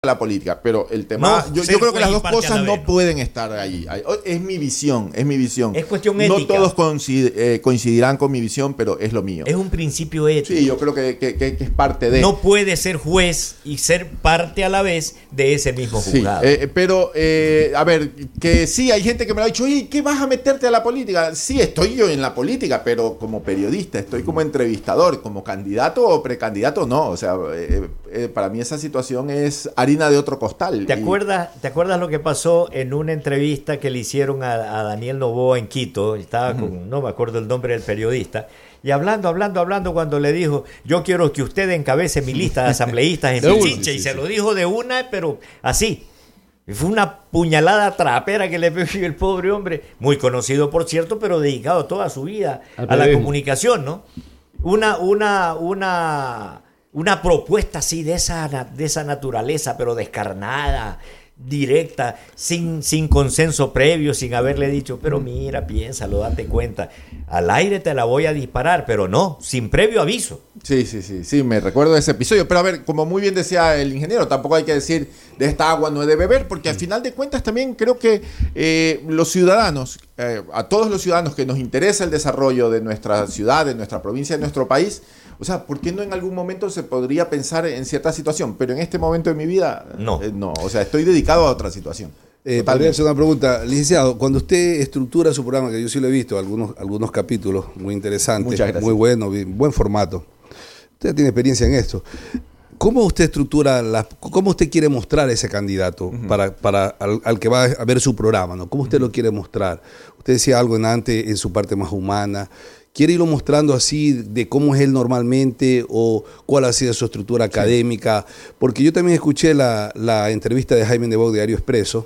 la política, pero el tema, No, yo creo que las dos parte a cosas la no vez. pueden estar allí. Es mi visión, es mi visión. Es cuestión No ética. todos coincidirán con mi visión, pero es lo mío. Es un principio ético. Sí, yo creo que es parte de... No puede ser juez y ser parte a la vez de ese mismo Sí, juzgado. pero, a ver, que sí, hay gente que me lo ha dicho, oye, ¿qué vas a meterte a la política? Sí, estoy yo en la política, pero como periodista, estoy como entrevistador, como candidato o precandidato, no. O sea, para mí esa situación es harina de otro costal. ¿Te acuerdas lo que pasó en una entrevista que le hicieron a Daniel Noboa en Quito? Estaba con, no me acuerdo el nombre del periodista. Y hablando, cuando le dijo, yo quiero que usted encabece mi lista de asambleístas en Pichincha. Y se lo dijo de una, pero así. Y fue una puñalada trapera que le pegó el pobre hombre. Muy conocido, por cierto, pero dedicado toda su vida a la comunicación, ¿no? Una propuesta así de esa naturaleza, pero descarnada, directa, sin consenso previo, sin haberle dicho, pero mira, piénsalo, date cuenta, al aire te la voy a disparar, pero no, sin previo aviso. Sí, me recuerdo de ese episodio. Pero a ver, como muy bien decía el ingeniero, tampoco hay que decir de esta agua no he de beber, porque al final de cuentas también creo que los ciudadanos, a todos los ciudadanos que nos interesa el desarrollo de nuestra ciudad, de nuestra provincia, de nuestro país, o sea, ¿por qué no en algún momento se podría pensar en cierta situación? Pero en este momento de mi vida, no. O sea, estoy dedicado a otra situación. Podría hacer una pregunta, licenciado. Cuando usted estructura su programa, que yo sí lo he visto, algunos capítulos muy interesantes, muy buenos, buen formato. Usted tiene experiencia en esto. ¿Cómo usted estructura, cómo usted quiere mostrar ese candidato al que va a ver su programa, ¿no? ¿Cómo usted lo quiere mostrar? Usted decía algo antes en su parte más humana. ¿Quiere irlo mostrando así de cómo es él normalmente o cuál ha sido su estructura académica? Porque yo también escuché la entrevista de Jaime Nebot de Diario Expreso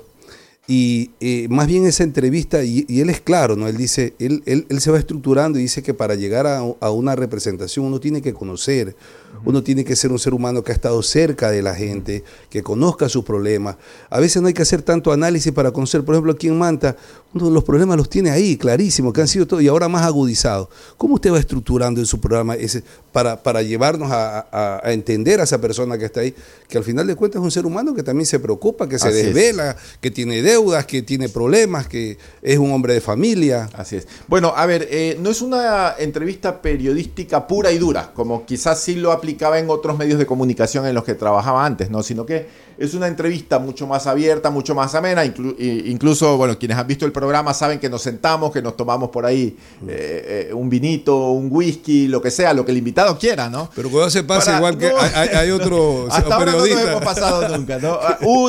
y más bien esa entrevista, y él es claro, ¿no? Él dice, él se va estructurando y dice que para llegar a una representación uno tiene que conocer, uno tiene que ser un ser humano que ha estado cerca de la gente, que conozca sus problemas. A veces no hay que hacer tanto análisis para conocer. Por ejemplo, aquí en Manta, uno de los problemas los tiene ahí, clarísimo, que han sido todos y ahora más agudizados. ¿Cómo usted va estructurando en su programa ese para llevarnos a entender a esa persona que está ahí, que al final de cuentas es un ser humano que también se preocupa, que se desvela, que tiene deudas, que tiene problemas, que es un hombre de familia? Así es. Bueno, a ver, no es una entrevista periodística pura y dura, como quizás sí lo aplicaba en otros medios de comunicación en los que trabajaba antes, ¿no? Sino que es una entrevista mucho más abierta, mucho más amena. Incluso, bueno, quienes han visto el programa saben que nos sentamos, que nos tomamos por ahí un vinito, un whisky, lo que sea, lo que el invitado quiera, ¿no? Pero cuando se pasa igual que hay otro hasta periodista. Ahora no nos hemos pasado nunca, ¿no?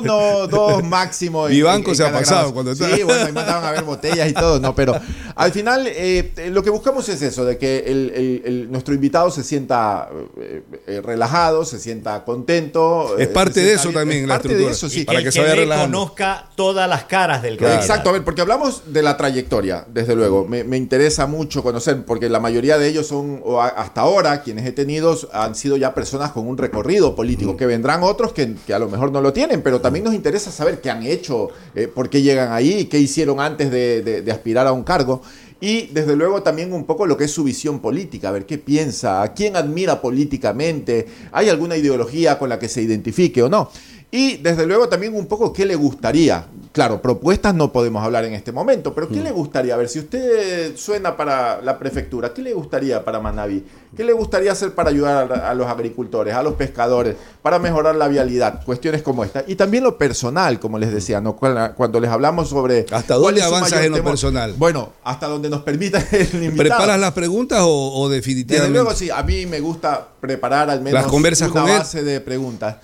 1, 2 máximo. Vivanco se ha pasado cuando está. Sí, bueno, ahí mandaban a ver botellas y todo, ¿no? Pero al final lo que buscamos es eso, de que nuestro invitado se sienta relajado, se sienta contento. Es parte de eso también. Es parte de eso, sí. Para que se vaya relajando. Conozca todas las caras del candidato. Exacto, a ver, porque hablamos de la trayectoria, desde luego. Me interesa mucho conocer, porque la mayoría de ellos son, o hasta ahora, quienes he tenido, han sido ya personas con un recorrido político, que vendrán otros que a lo mejor no lo tienen, pero también nos interesa saber qué han hecho, por qué llegan ahí, qué hicieron antes de aspirar a un cargo. Y desde luego también un poco lo que es su visión política, a ver qué piensa, a quién admira políticamente, ¿hay alguna ideología con la que se identifique o no? Y desde luego también un poco qué le gustaría. Claro, propuestas no podemos hablar en este momento, pero ¿qué le gustaría? A ver, si usted suena para la prefectura, ¿qué le gustaría para Manabí? ¿Qué le gustaría hacer para ayudar a los agricultores, a los pescadores, para mejorar la vialidad? Cuestiones como esta. Y también lo personal, como les decía, ¿no? Cuando les hablamos sobre... ¿Hasta dónde avanzas en lo personal? Bueno, hasta donde nos permita el invitado. ¿Preparas las preguntas o definitivamente? Desde luego sí, a mí me gusta preparar al menos una base de preguntas.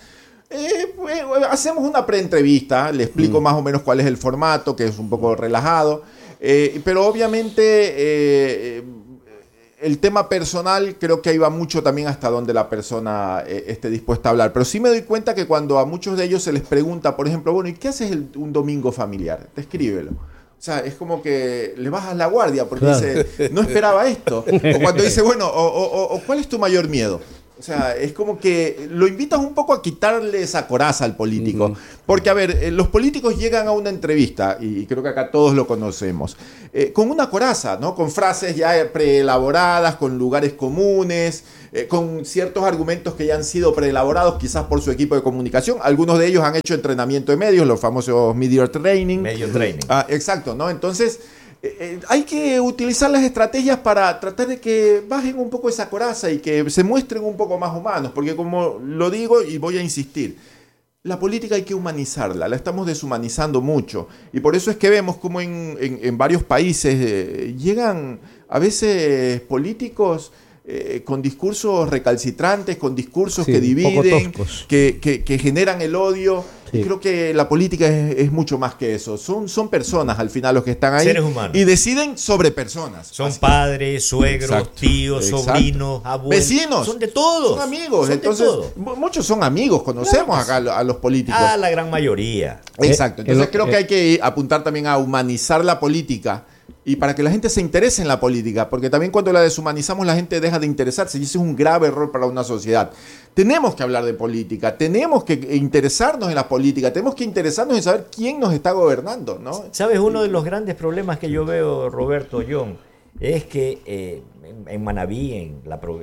Hacemos una preentrevista, le explico más o menos cuál es el formato, que es un poco relajado, pero obviamente el tema personal creo que ahí va mucho también hasta donde la persona esté dispuesta a hablar. Pero sí me doy cuenta que cuando a muchos de ellos se les pregunta, por ejemplo, bueno, ¿y qué haces un domingo familiar? Descríbelo. O sea, es como que le bajas la guardia porque dice, no esperaba esto. O cuando dice, bueno, ¿cuál es tu mayor miedo? O sea, es como que lo invitas un poco a quitarle esa coraza al político. Porque, a ver, los políticos llegan a una entrevista, y creo que acá todos lo conocemos, con una coraza, ¿no? Con frases ya preelaboradas, con lugares comunes, con ciertos argumentos que ya han sido preelaborados, quizás por su equipo de comunicación. Algunos de ellos han hecho entrenamiento de medios, los famosos media training. Medio training. Exacto, ¿no? Entonces, hay que utilizar las estrategias para tratar de que bajen un poco esa coraza y que se muestren un poco más humanos, porque como lo digo y voy a insistir, la política hay que humanizarla, la estamos deshumanizando mucho, y por eso es que vemos como en varios países llegan a veces políticos con discursos recalcitrantes, con discursos que dividen, que generan el odio. Sí. Y creo que la política es mucho más que eso. Son personas al final los que están ahí. Seres humanos. Y deciden sobre personas. Son padres, suegros, tíos, sobrinos, abuelos. Vecinos. Son de todos. Son amigos. Entonces, muchos son amigos. Conocemos acá a los políticos. La gran mayoría. Exacto. Entonces creo que hay que apuntar también a humanizar la política. Y para que la gente se interese en la política, porque también cuando la deshumanizamos la gente deja de interesarse y ese es un grave error para una sociedad. Tenemos que hablar de política, tenemos que interesarnos en la política, tenemos que interesarnos en saber quién nos está gobernando, ¿no? ¿Sabes? Uno de los grandes problemas que yo veo, Roberto, John, es que en Manabí, en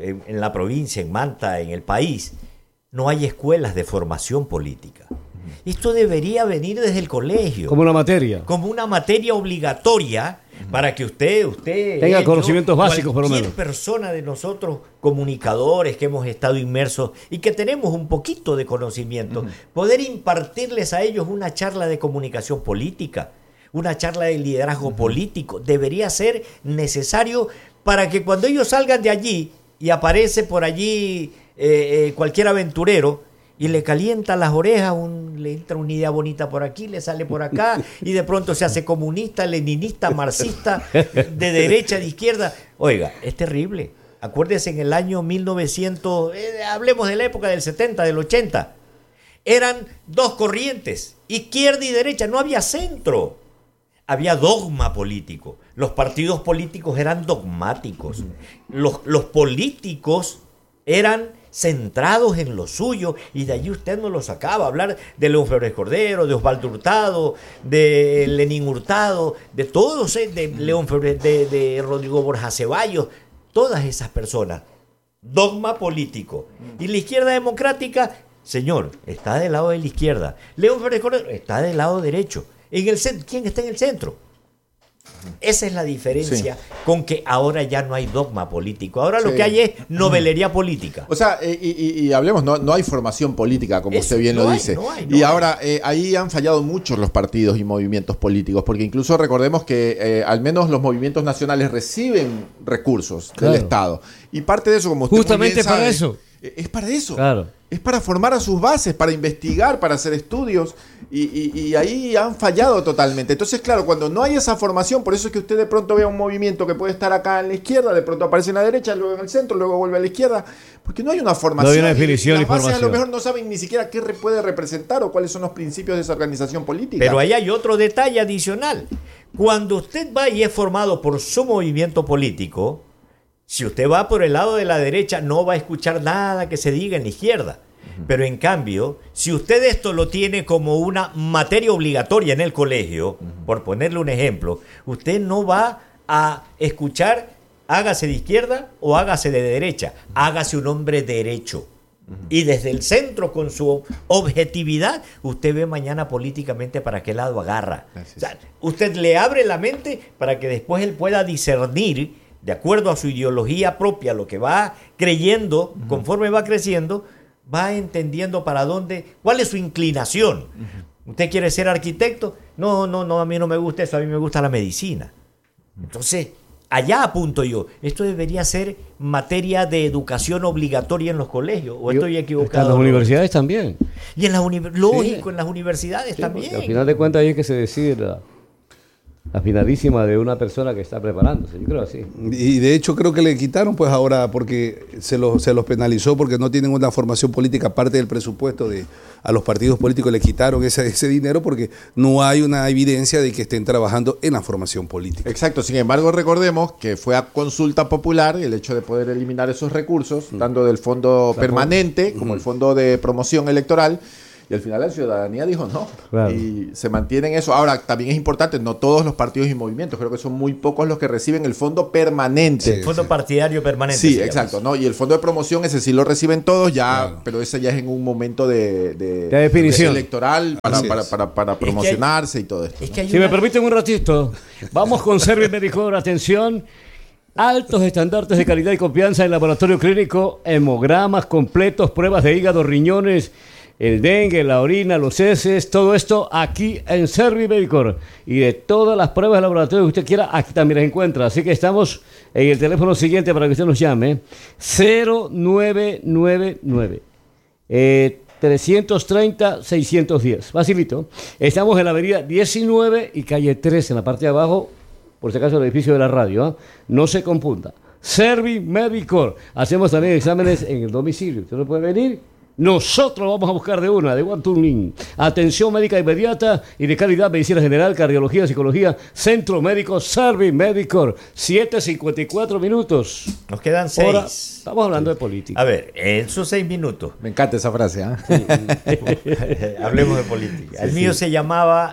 la provincia, en Manta, en el país, no hay escuelas de formación política. Esto debería venir desde el colegio. Como una materia. Como una materia obligatoria para que usted tenga conocimientos básicos, por lo menos. Cualquier persona de nosotros, comunicadores que hemos estado inmersos y que tenemos un poquito de conocimiento, poder impartirles a ellos una charla de comunicación política, una charla de liderazgo político. Debería ser necesario para que cuando ellos salgan de allí y aparece por allí cualquier aventurero, y le calienta las orejas, le entra una idea bonita por aquí, le sale por acá, y de pronto se hace comunista, leninista, marxista, de derecha, de izquierda. Oiga, es terrible. Acuérdese, en el año 1900, hablemos de la época del 70, del 80, eran dos corrientes, izquierda y derecha, no había centro. Había dogma político. Los partidos políticos eran dogmáticos. Los políticos eran centrados en lo suyo, y de allí usted no lo sacaba. Hablar de León Febres Cordero, de Osvaldo Hurtado, de Lenín Hurtado, de todos, de León Febres, de Rodrigo Borja Ceballos, todas esas personas. Dogma político. Y la izquierda democrática, señor, está del lado de la izquierda. León Febres Cordero está del lado derecho. En el centro, ¿quién está en el centro? Esa es la diferencia, con que ahora ya no hay dogma político. Ahora lo que hay es novelería política. O sea, y hablemos, no hay formación política, como usted bien lo dice. Y ahora, ahí han fallado muchos los partidos y movimientos políticos, porque incluso recordemos que al menos los movimientos nacionales reciben recursos del Estado. Y parte de eso, como usted justamente muy bien sabe, para eso. Es para eso. Claro. Es para formar a sus bases, para investigar, para hacer estudios, y ahí han fallado totalmente. Entonces, claro, cuando no hay esa formación, por eso es que usted de pronto ve un movimiento que puede estar acá en la izquierda, de pronto aparece en la derecha, luego en el centro, luego vuelve a la izquierda, porque no hay una formación. No hay una definición y las bases formación. A lo mejor no saben ni siquiera qué puede representar o cuáles son los principios de esa organización política. Pero ahí hay otro detalle adicional. Cuando usted va y es formado por su movimiento político, si usted va por el lado de la derecha, no va a escuchar nada que se diga en la izquierda. Pero en cambio, si usted esto lo tiene como una materia obligatoria en el colegio, por ponerle un ejemplo, usted no va a escuchar hágase de izquierda o hágase de derecha, hágase un hombre derecho. Y desde el centro, con su objetividad, usted ve mañana políticamente para qué lado agarra. O sea, usted le abre la mente para que después él pueda discernir, de acuerdo a su ideología propia, lo que va creyendo, conforme va creciendo, va entendiendo para dónde, cuál es su inclinación. ¿Usted quiere ser arquitecto? No, a mí no me gusta eso, a mí me gusta la medicina. Entonces, allá apunto yo. Esto debería ser materia de educación obligatoria en los colegios, ¿o estoy equivocado? En las universidades también. Y en las lógico, en las universidades también. Al final de cuentas ahí es que se decide la finalísima de una persona que está preparándose, yo creo así. Y de hecho creo que le quitaron pues ahora porque se los penalizó porque no tienen una formación política aparte del presupuesto a los partidos políticos, le quitaron ese dinero porque no hay una evidencia de que estén trabajando en la formación política. Exacto, sin embargo recordemos que fue a consulta popular el hecho de poder eliminar esos recursos, tanto del fondo permanente como el fondo de promoción electoral. Y al final la ciudadanía dijo no. Claro. Y se mantiene en eso. Ahora, también es importante, no todos los partidos y movimientos, creo que son muy pocos los que reciben el fondo permanente. Sí, el fondo partidario permanente. Sí, exacto. ¿No? Y el fondo de promoción, ese sí lo reciben todos, ya, claro. Pero ese ya es en un momento de definición electoral para promocionarse y todo esto. Es que si me permiten un ratito, vamos con Servimedicor, atención. Altos estandartes de calidad y confianza en laboratorio clínico, hemogramas completos, pruebas de hígado, riñones, el dengue, la orina, los heces, todo esto aquí en Servimedicor. Y de todas las pruebas de laboratorio que usted quiera, aquí también las encuentra. Así que estamos en el teléfono siguiente para que usted nos llame. 0999 330-610. Facilito. Estamos en la avenida 19 y calle 13, en la parte de abajo, por si acaso el edificio de la radio. ¿Eh? No se confunda. Servimedicor. Hacemos también exámenes en el domicilio. Usted no puede venir. Nosotros vamos a buscar de one to link. Atención médica inmediata y de calidad, medicina general, cardiología, psicología, centro médico, Servimedicor. 7:54 minutos. Nos quedan 6. Ahora, estamos hablando de política. A ver, en sus 6 minutos. Me encanta esa frase, ¿eh? Sí. Hablemos de política. El mío se llamaba,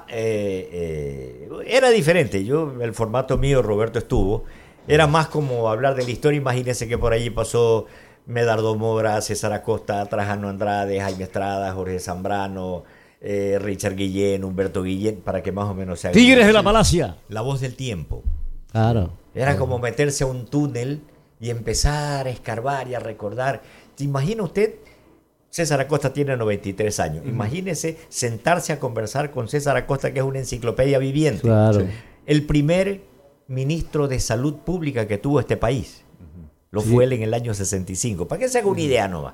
era diferente. El formato mío, Roberto estuvo, era más como hablar de la historia. Imagínense que por allí pasó Medardo Mora, César Acosta, Trajano Andrade, Jaime Estrada, Jorge Zambrano, Richard Guillén, Humberto Guillén, para que más o menos se haga. Tigres de la Malasia. La voz del tiempo. Claro. Era como meterse a un túnel y empezar a escarbar y a recordar. ¿Se imagina usted? César Acosta tiene 93 años. Imagínese sentarse a conversar con César Acosta, que es una enciclopedia viviente. Claro. El primer ministro de salud pública que tuvo este país. Lo fue él en el año 65. Para que se haga una idea nomás.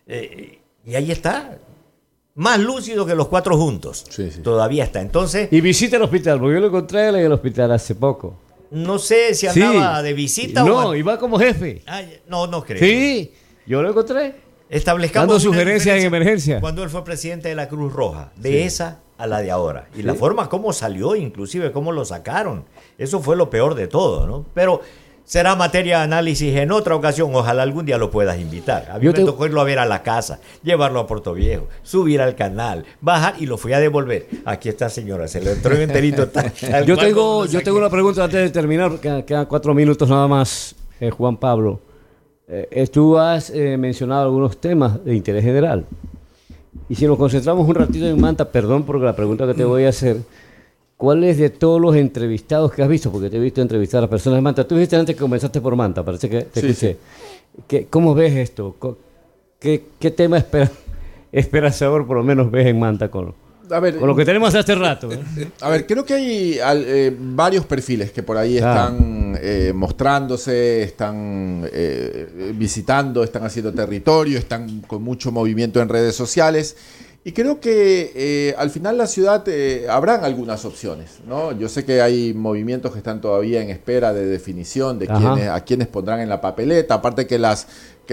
Y ahí está. Más lúcido que los 4 juntos. Sí. Todavía está. Entonces. Y visita el hospital, porque yo lo encontré en el hospital hace poco. No sé si andaba de visita o. No, iba como jefe. No creo. Sí, yo lo encontré. Establezcamos dando sugerencias en emergencia. Cuando él fue presidente de la Cruz Roja. De esa a la de ahora. Y la forma como salió, inclusive cómo lo sacaron. Eso fue lo peor de todo, ¿no? Pero será materia de análisis en otra ocasión. Ojalá algún día lo puedas invitar. A mí me tocó irlo a ver a la casa, llevarlo a Puerto Viejo, subir al canal, bajar y lo fui a devolver. Aquí está, señora, se lo entró enterito. Yo tengo una pregunta antes de terminar. Quedan 4 minutos nada más, Juan Pablo. Tú has mencionado algunos temas de interés general. Y si nos concentramos un ratito en Manta, perdón por la pregunta que te voy a hacer. ¿Cuál es de todos los entrevistados que has visto? Porque te he visto entrevistar a personas de Manta. Tú dijiste antes que comenzaste por Manta, parece que te escuché. Sí. ¿Cómo ves esto? ¿Qué tema esperanzador por lo menos ves en Manta con lo que tenemos hace rato? A ver, creo que hay varios perfiles que por ahí están mostrándose, están visitando, están haciendo territorio, están con mucho movimiento en redes sociales. Y creo que al final la ciudad habrán algunas opciones, ¿no? Yo sé que hay movimientos que están todavía en espera de definición de a quienes pondrán en la papeleta. Aparte que las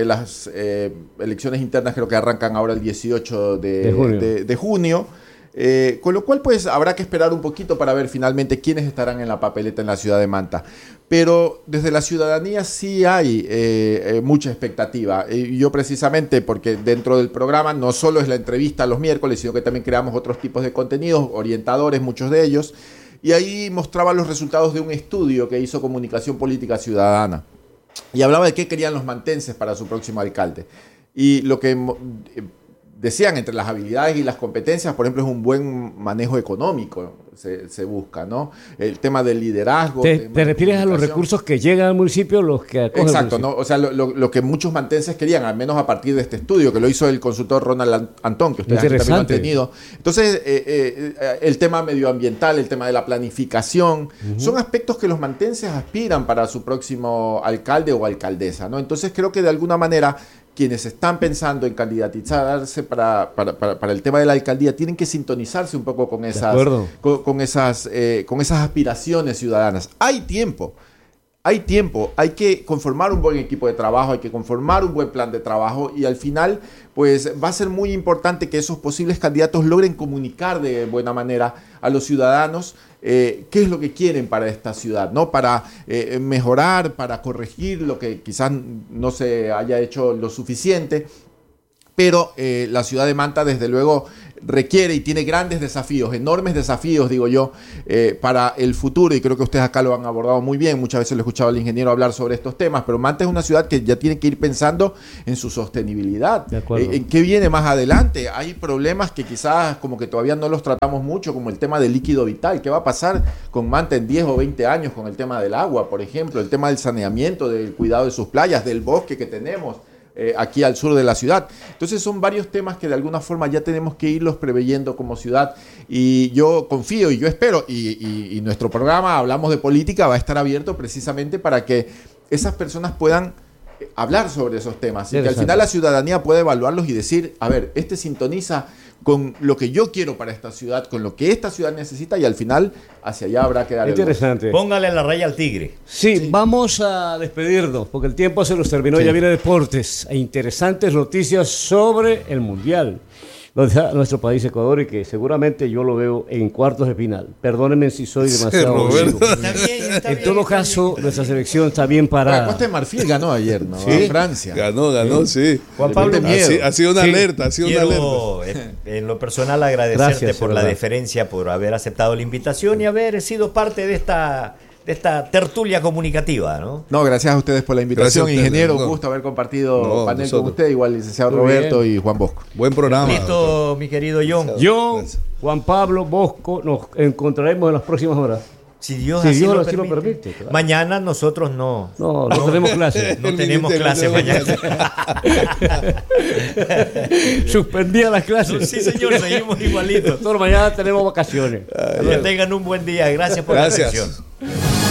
elecciones internas creo que arrancan ahora el 18 de junio. Con lo cual pues habrá que esperar un poquito para ver finalmente quiénes estarán en la papeleta en la ciudad de Manta. Pero desde la ciudadanía sí hay mucha expectativa. Yo precisamente, porque dentro del programa no solo es la entrevista los miércoles, sino que también creamos otros tipos de contenidos, orientadores, muchos de ellos, y ahí mostraba los resultados de un estudio que hizo Comunicación Política Ciudadana. Y hablaba de qué querían los mantenses para su próximo alcalde. Y lo que decían, entre las habilidades y las competencias, por ejemplo, es un buen manejo económico, se busca, ¿no? El tema del liderazgo. ¿Te refieres a los recursos que llegan al municipio, los que acogen? Exacto, ¿no? O sea, lo que muchos mantenses querían, al menos a partir de este estudio, que lo hizo el consultor Ronald Antón, que ustedes también lo han tenido. Entonces, el tema medioambiental, el tema de la planificación, son aspectos que los mantenses aspiran para su próximo alcalde o alcaldesa, ¿no? Entonces, creo que de alguna manera quienes están pensando en candidatizarse para el tema de la alcaldía tienen que sintonizarse un poco con esas aspiraciones ciudadanas. Hay tiempo, hay que conformar un buen equipo de trabajo, hay que conformar un buen plan de trabajo y al final pues va a ser muy importante que esos posibles candidatos logren comunicar de buena manera a los ciudadanos qué es lo que quieren para esta ciudad, ¿no? Para mejorar, para corregir lo que quizás no se haya hecho lo suficiente. Pero la ciudad de Manta, desde luego, requiere y tiene grandes desafíos, enormes desafíos, digo yo, para el futuro. Y creo que ustedes acá lo han abordado muy bien. Muchas veces lo he escuchado al ingeniero hablar sobre estos temas. Pero Manta es una ciudad que ya tiene que ir pensando en su sostenibilidad. ¿En qué viene más adelante? Hay problemas que quizás como que todavía no los tratamos mucho, como el tema del líquido vital. ¿Qué va a pasar con Manta en 10 o 20 años con el tema del agua, por ejemplo? El tema del saneamiento, del cuidado de sus playas, del bosque que tenemos aquí al sur de la ciudad. Entonces son varios temas que de alguna forma ya tenemos que irlos preveyendo como ciudad y yo confío y yo espero y nuestro programa Hablamos de Política va a estar abierto precisamente para que esas personas puedan hablar sobre esos temas y que al final la ciudadanía pueda evaluarlos y decir, a ver, este sintoniza con lo que yo quiero para esta ciudad, con lo que esta ciudad necesita y al final hacia allá habrá que dar interesante. Póngale la raya al tigre. Sí, vamos a despedirnos porque el tiempo se nos terminó. Ya viene deportes e interesantes noticias sobre el Mundial. Nuestro país, Ecuador, y que seguramente yo lo veo en cuartos de final. Perdónenme si soy demasiado... En todo caso, nuestra selección está bien parada. Costa de Marfil ganó ayer, ¿no? ¿Sí? Francia. Ganó, sí. Juan Pablo, ha sido una alerta, ha sido una alerta. En lo personal agradecerte por la deferencia, por haber aceptado la invitación y haber sido parte de esta tertulia comunicativa, ¿no? No, gracias a ustedes por la invitación, ingeniero. Un gusto haber compartido panel con usted, igual licenciado Roberto y Juan Bosco. Buen programa. Listo, mi querido John. Juan Pablo, Bosco, nos encontraremos en las próximas horas. Si Dios así lo permite. Claro. Mañana nosotros no tenemos clase. No tenemos clase mañana. Suspendía las clases. Sí, señor, seguimos igualitos. Mañana tenemos vacaciones. Que tengan un buen día. Gracias por la atención.